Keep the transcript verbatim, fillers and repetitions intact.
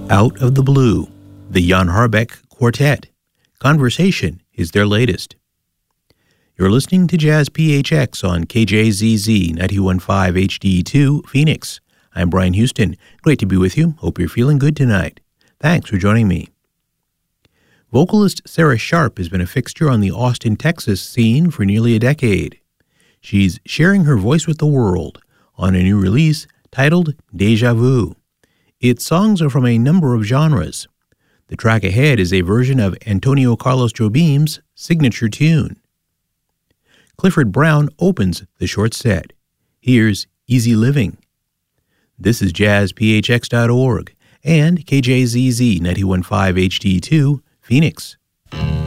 Out of the Blue, the Jan Harbeck Quartet. Conversation is their latest. You're listening to Jazz P H X on K J Z Z ninety-one point five H D two, Phoenix. I'm Brian Houston. Great to be with you. Hope you're feeling good tonight. Thanks for joining me. Vocalist Sarah Sharp has been a fixture on the Austin, Texas scene for nearly a decade. She's sharing her voice with the world on a new release titled Deja Vu. Its songs are from a number of genres. The track ahead is a version of Antonio Carlos Jobim's signature tune. Clifford Brown opens the short set. Here's Easy Living. This is jazz p h x dot org and K J Z Z ninety-one point five H D two, Phoenix.